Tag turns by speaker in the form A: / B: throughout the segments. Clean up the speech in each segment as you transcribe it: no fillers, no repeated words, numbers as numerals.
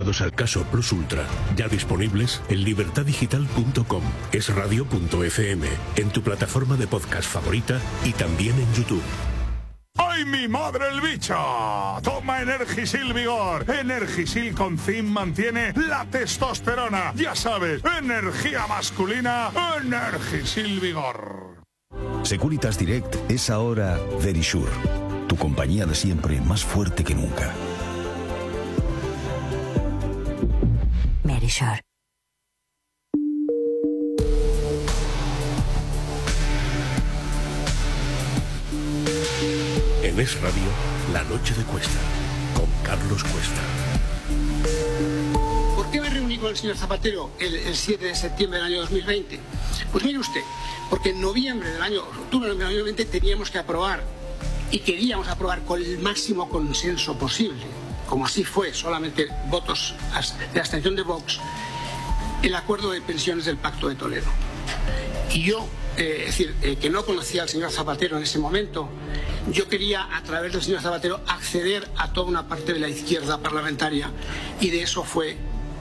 A: dedicados al caso Plus Ultra, ya disponibles en libertadigital.com, esradio.fm, en tu plataforma de podcast favorita y también en YouTube.
B: ¡Ay, mi madre el bicho! Toma Energisil Vigor. Energisil con zinc mantiene la testosterona. Ya sabes, energía masculina, Energisil Vigor.
C: Securitas Direct es ahora Verisure, tu compañía de siempre más fuerte que nunca.
D: Verisure.
A: En Es Radio, La Noche de Cuesta, con Carlos Cuesta.
E: ¿Por qué me reuní con el señor Zapatero el 7 de septiembre del año 2020? Pues mire usted, porque en octubre del año 2020 teníamos que aprobar y queríamos aprobar con el máximo consenso posible, como así fue, solamente votos de abstención de Vox, el acuerdo de pensiones del Pacto de Toledo. Y yo, que no conocía al señor Zapatero en ese momento, yo quería, a través del señor Zapatero, acceder a toda una parte de la izquierda parlamentaria, y de eso fue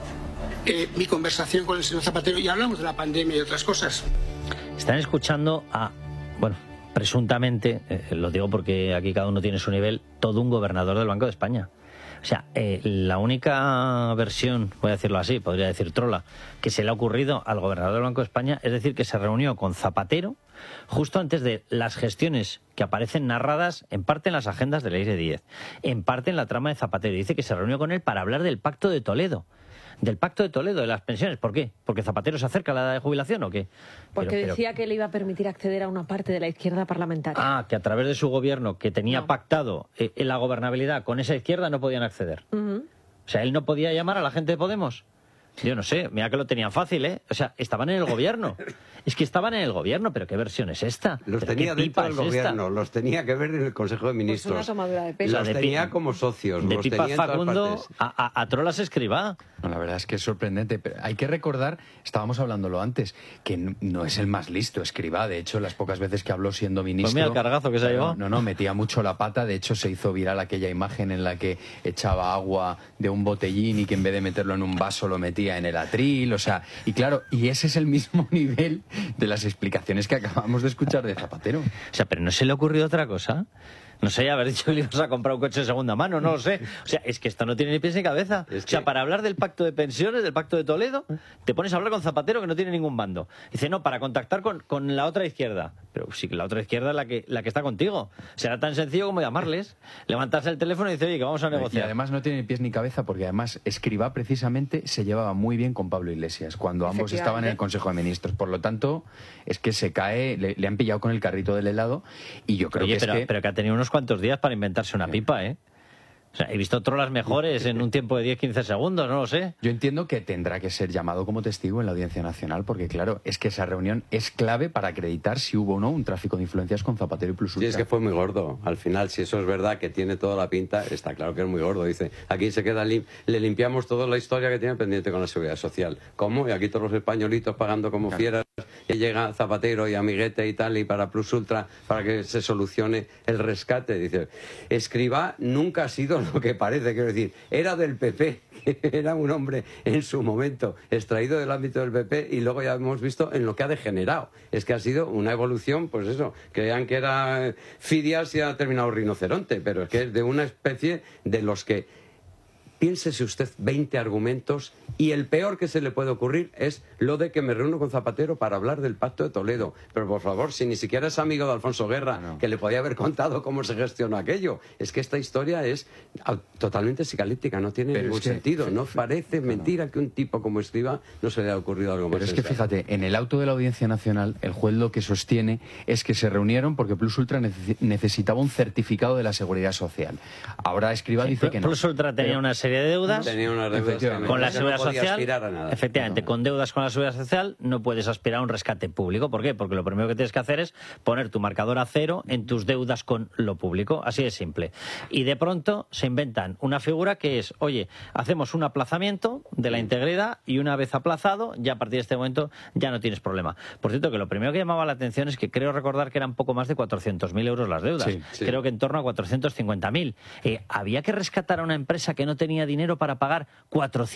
E: mi conversación con el señor Zapatero, y hablamos de la pandemia y otras cosas.
F: Están escuchando a, bueno, presuntamente, lo digo porque aquí cada uno tiene su nivel, todo un gobernador del Banco de España. O sea, la única versión, voy a decirlo así, podría decir trola, que se le ha ocurrido al gobernador del Banco de España, es decir, que se reunió con Zapatero justo antes de las gestiones que aparecen narradas en parte en las agendas de Leire Díez, en parte en la trama de Zapatero. Dice que se reunió con él para hablar del Pacto de Toledo. Del Pacto de Toledo, de las pensiones. ¿Por qué? ¿Porque Zapatero se acerca a la edad de jubilación o qué?
G: Porque decía que le iba a permitir acceder a una parte de la izquierda parlamentaria.
F: Ah, que a través de su gobierno, que tenía pactado la gobernabilidad con esa izquierda, no podían acceder. O sea, él no podía llamar a la gente de Podemos. Yo no sé, mira que lo tenían fácil, ¿eh? O sea, estaban en el gobierno. Es que estaban en el gobierno, pero ¿qué versión es esta?
H: Los tenía dentro del gobierno, los tenía que ver en el Consejo de Ministros.
G: Pues una tomadura de pelo.
H: Los tenía como socios,
F: de
H: los
F: Pipa
H: tenía en todas
F: Facundo
H: partes.
F: a Trolas Escribá.
I: No, la verdad es que es sorprendente. Pero hay que recordar, estábamos hablándolo antes, que no es el más listo Escribá. De hecho, las pocas veces que habló siendo ministro...
F: Pues mira el cargazo que se ha llevado.
I: No, metía mucho la pata. De hecho, se hizo viral aquella imagen en la que echaba agua de un botellín y que en vez de meterlo en un vaso lo metía en el atril. O sea, y claro, y ese es el mismo nivel de las explicaciones que acabamos de escuchar de Zapatero.
F: O sea, pero ¿no se le ocurrió otra cosa? No sé, haber dicho que le ibas a comprar un coche de segunda mano, no lo sé. O sea, es que esto no tiene ni pies ni cabeza. O sea, para hablar del pacto de pensiones, del pacto de Toledo, te pones a hablar con Zapatero, que no tiene ningún bando. Dice, no, para contactar con la otra izquierda. Pero sí que la otra izquierda es la que está contigo. Será tan sencillo como llamarles, levantarse el teléfono y decir, oye, que vamos a negociar.
I: Y además no tiene ni pies ni cabeza, porque además Escrivá precisamente se llevaba muy bien con Pablo Iglesias, cuando ambos estaban en el Consejo de Ministros. Por lo tanto, es que se cae, le han pillado con el carrito del helado, y yo creo
F: pero que ha tenido unos cuantos días para inventarse una pipa, ¿eh? O sea, he visto trolas mejores en un tiempo de 10-15 segundos, no lo sé.
I: Yo entiendo que tendrá que ser llamado como testigo en la Audiencia Nacional, porque claro, es que esa reunión es clave para acreditar si hubo o no un tráfico de influencias con Zapatero y Plus Ultra.
H: Sí, es que fue muy gordo. Al final, si eso es verdad, que tiene toda la pinta, está claro que es muy gordo. Dice, aquí se queda, le limpiamos toda la historia que tiene pendiente con la Seguridad Social. ¿Cómo? Y aquí todos los españolitos pagando como fieras, y llega Zapatero y Amiguete y tal, y para Plus Ultra, para que se solucione el rescate. Dice, Escrivá nunca ha sido lo que parece, quiero decir, era del PP, era un hombre en su momento extraído del ámbito del PP, y luego ya hemos visto en lo que ha degenerado. Es que ha sido una evolución, pues eso, creían que era Fidias y ha terminado rinoceronte, pero es que es de una especie de los que... Piénsese usted 20 argumentos y el peor que se le puede ocurrir es lo de que me reúno con Zapatero para hablar del Pacto de Toledo. Pero por favor, si ni siquiera es amigo de Alfonso Guerra, que le podía haber contado cómo se gestionó aquello. Es que esta historia es totalmente psicalíptica, no tiene ningún sentido. No parece mentira que un tipo como Escrivá no se le haya ocurrido algo más.
I: Pero es que fíjate, en el auto de la Audiencia Nacional, el juez lo que sostiene es que se reunieron porque Plus Ultra necesitaba un certificado de la Seguridad Social. Ahora Escrivá dice que no.
F: Plus Ultra tenía una serie de deudas.
H: Tenía unas deudas
F: con la Seguridad Social.
H: Nada.
F: Efectivamente, con deudas con la Seguridad Social no puedes aspirar a un rescate público. ¿Por qué? Porque lo primero que tienes que hacer es poner tu marcador a cero en tus deudas con lo público. Así de simple. Y de pronto se inventan una figura que es, oye, hacemos un aplazamiento de la integridad y una vez aplazado, ya a partir de este momento ya no tienes problema. Por cierto, que lo primero que llamaba la atención es que creo recordar que eran poco más de 400.000 euros las deudas.
H: Sí.
F: Creo que en torno a 450.000. Había que rescatar a una empresa que no tenía dinero para pagar 400